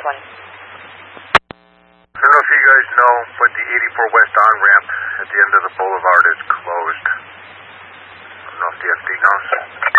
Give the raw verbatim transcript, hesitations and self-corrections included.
one. I don't know if you guys know, but the eighty-four West on-ramp at the end of the boulevard is closed. I don't know if the F D knows.